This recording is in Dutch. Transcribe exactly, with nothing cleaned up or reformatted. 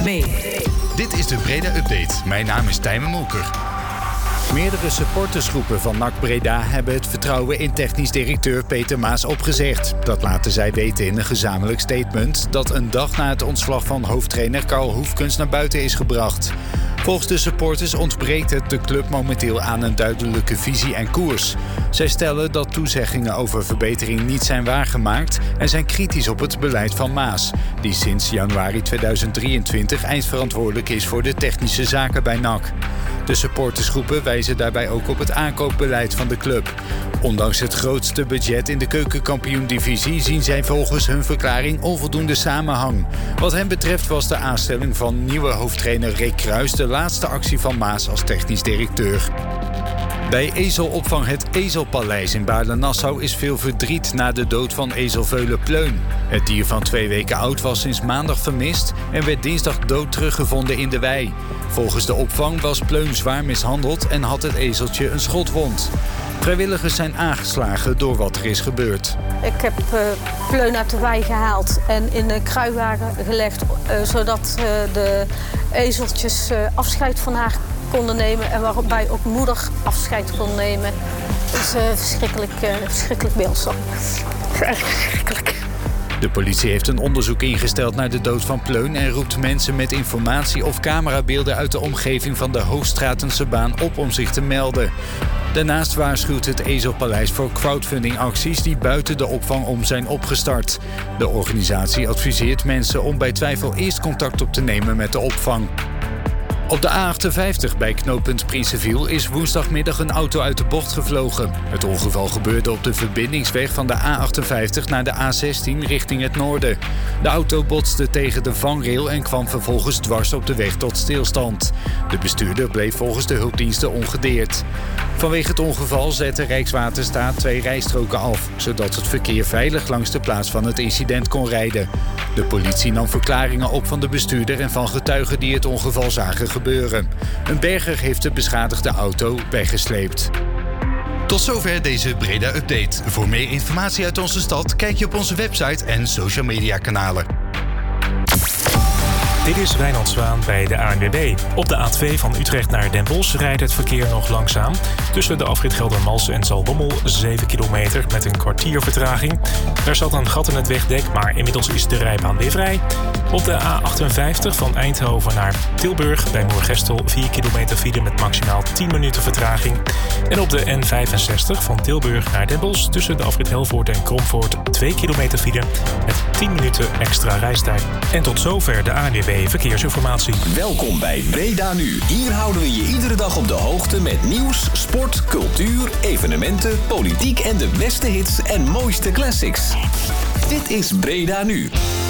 mee. Dit is de Breda Update. Mijn naam is Tijmen Molker. Meerdere supportersgroepen van N A C Breda hebben het vertrouwen in technisch directeur Peter Maas opgezegd. Dat laten zij weten in een gezamenlijk statement dat een dag na het ontslag van hoofdtrainer Karl Hoefkens naar buiten is gebracht. Volgens de supporters ontbreekt het de club momenteel aan een duidelijke visie en koers. Zij stellen dat toezeggingen over verbetering niet zijn waargemaakt en zijn kritisch op het beleid van Maas, die sinds januari tweeduizend drieëntwintig eindverantwoordelijk is voor de technische zaken bij N A C. De supportersgroepen wijzen daarbij ook op het aankoopbeleid van de club. Ondanks het grootste budget in de keukenkampioen-divisie zien zij volgens hun verklaring onvoldoende samenhang. Wat hen betreft was de aanstelling van nieuwe hoofdtrainer Rick Kruis de laatste actie van Maas als technisch directeur. Bij ezelopvang Het Ezelpaleis in Baarle-Nassau is veel verdriet na de dood van ezelveulen Pleun. Het dier van twee weken oud was sinds maandag vermist en werd dinsdag dood teruggevonden in de wei. Volgens de opvang was Pleun zwaar mishandeld en had het ezeltje een schotwond. Vrijwilligers zijn aangeslagen door wat er is gebeurd. Ik heb uh, Pleun uit de wei gehaald en in een kruiwagen gelegd, uh, zodat uh, de ezeltjes uh, afscheid van haar konden nemen en waarbij ook moeder afscheid kon nemen. Het is een uh, verschrikkelijk, uh, verschrikkelijk beeld, sorry. Echt verschrikkelijk. De politie heeft een onderzoek ingesteld naar de dood van Pleun en roept mensen met informatie of camerabeelden uit de omgeving van de Hoogstratense baan op om zich te melden. Daarnaast waarschuwt het Ezelpaleis voor crowdfundingacties die buiten de opvang om zijn opgestart. De organisatie adviseert mensen om bij twijfel eerst contact op te nemen met de opvang. Op de A achtenvijftig bij knooppunt Prinsenviel is woensdagmiddag een auto uit de bocht gevlogen. Het ongeval gebeurde op de verbindingsweg van de A achtenvijftig naar de A zestien richting het noorden. De auto botste tegen de vangrail en kwam vervolgens dwars op de weg tot stilstand. De bestuurder bleef volgens de hulpdiensten ongedeerd. Vanwege het ongeval zette Rijkswaterstaat twee rijstroken af, zodat het verkeer veilig langs de plaats van het incident kon rijden. De politie nam verklaringen op van de bestuurder en van getuigen die het ongeval zagen gebeuren. Een berger heeft de beschadigde auto weggesleept. Tot zover deze Breda-update. Voor meer informatie uit onze stad kijk je op onze website en social media kanalen. Dit is Wijnand Zwaan bij de A N W B. Op de A twee van Utrecht naar Den Bosch rijdt het verkeer nog langzaam. Tussen de afrit Geldermalsen en Zaltbommel zeven kilometer met een kwartier vertraging. Daar zat een gat in het wegdek, maar inmiddels is de rijbaan weer vrij. Op de A achtenvijftig van Eindhoven naar Tilburg bij Moergestel vier kilometer file met maximaal tien minuten vertraging. En op de N vijfenzestig van Tilburg naar Den Bosch tussen de afrit Helvoort en Kromvoort twee kilometer file met tien minuten extra reistijd. En tot zover de A N W B Verkeersinformatie. Welkom bij Breda Nu. Hier houden we je iedere dag op de hoogte met nieuws, sport, cultuur, evenementen, politiek en de beste hits en mooiste classics. Dit is Breda Nu.